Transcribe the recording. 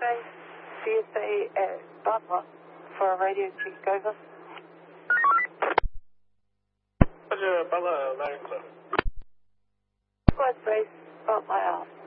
Base, CSA at Butler for a radio check, over. Roger, Butler, landing, sir. Squad Base, Butler out.